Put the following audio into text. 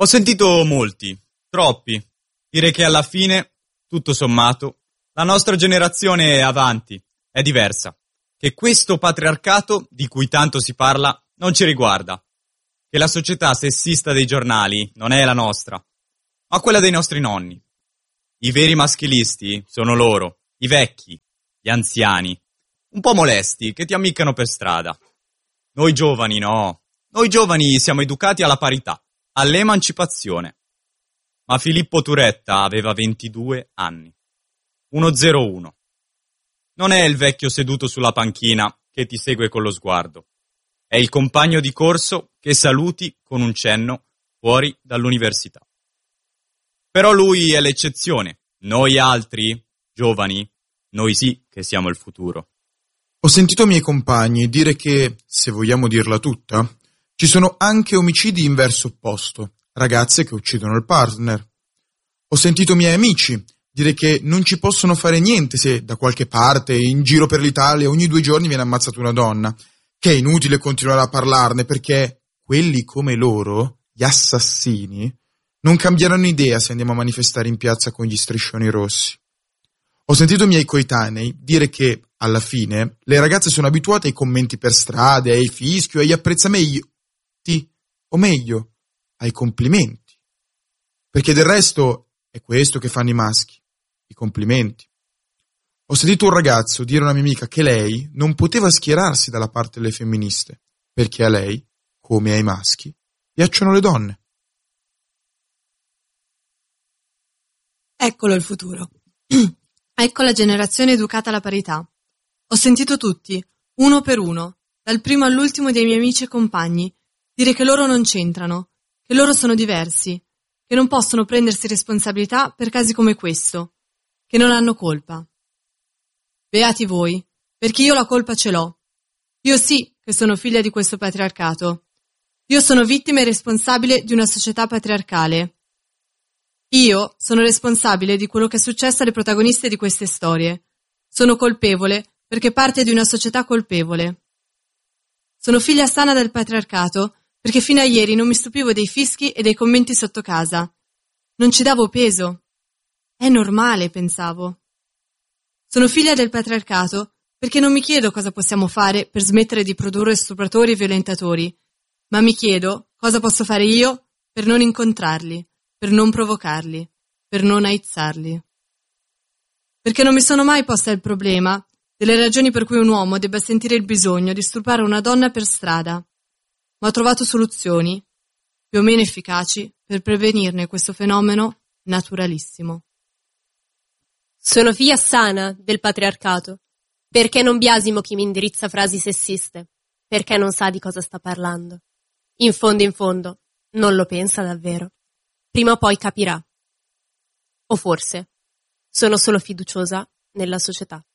Ho sentito molti, troppi, dire che alla fine, tutto sommato, la nostra generazione avanti è diversa, che questo patriarcato di cui tanto si parla non ci riguarda, che la società sessista dei giornali non è la nostra, ma quella dei nostri nonni. I veri maschilisti sono loro, i vecchi, gli anziani, un po' molesti, che ti ammiccano per strada. Noi giovani no, noi giovani siamo educati alla parità, all'emancipazione. Ma Filippo Turetta aveva 22 anni. 101. Non è il vecchio seduto sulla panchina che ti segue con lo sguardo. È il compagno di corso che saluti con un cenno fuori dall'università. Però lui è l'eccezione. Noi altri, giovani, noi sì che siamo il futuro. Ho sentito i miei compagni dire che, se vogliamo dirla tutta, ci sono anche omicidi in verso opposto, ragazze che uccidono il partner. Ho sentito i miei amici dire che non ci possono fare niente se da qualche parte, in giro per l'Italia, ogni 2 giorni viene ammazzata una donna, che è inutile continuare a parlarne perché quelli come loro, gli assassini, non cambieranno idea se andiamo a manifestare in piazza con gli striscioni rossi. Ho sentito i miei coetanei dire che, alla fine, le ragazze sono abituate ai commenti per strade, ai fischio, agli apprezzamenti, o meglio, ai complimenti. Perché del resto è questo che fanno i maschi, i complimenti. Ho sentito un ragazzo dire a una mia amica che lei non poteva schierarsi dalla parte delle femministe, perché a lei, come ai maschi, piacciono le donne. Eccolo il futuro. Ecco la generazione educata alla parità. Ho sentito tutti, uno per uno, dal primo all'ultimo dei miei amici e compagni, dire che loro non c'entrano, che loro sono diversi, che non possono prendersi responsabilità per casi come questo, che non hanno colpa. Beati voi, perché io la colpa ce l'ho. Io sì che sono figlia di questo patriarcato. Io sono vittima e responsabile di una società patriarcale. Io sono responsabile di quello che è successo alle protagoniste di queste storie. Sono colpevole perché parte di una società colpevole. Sono figlia sana del patriarcato perché fino a ieri non mi stupivo dei fischi e dei commenti sotto casa. Non ci davo peso. È normale, pensavo. Sono figlia del patriarcato perché non mi chiedo cosa possiamo fare per smettere di produrre stupratori e violentatori, ma mi chiedo cosa posso fare io per non incontrarli, per non provocarli, per non aizzarli. Perché non mi sono mai posta il problema delle ragioni per cui un uomo debba sentire il bisogno di stuprare una donna per strada, ma ho trovato soluzioni, più o meno efficaci, per prevenirne questo fenomeno naturalissimo. Sono figlia sana del patriarcato, perché non biasimo chi mi indirizza frasi sessiste, perché non sa di cosa sta parlando. In fondo, non lo pensa davvero. Prima o poi capirà. O forse sono solo fiduciosa nella società.